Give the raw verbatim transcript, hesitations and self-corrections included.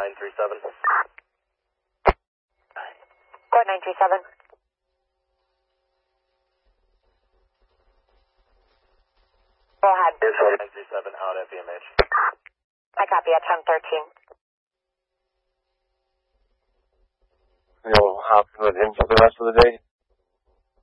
nine three seven. Go ahead, nine three seven. Go ahead. nine three seven out at B M H. I copy at ten thirteen. You'll hop with him for the rest of the day?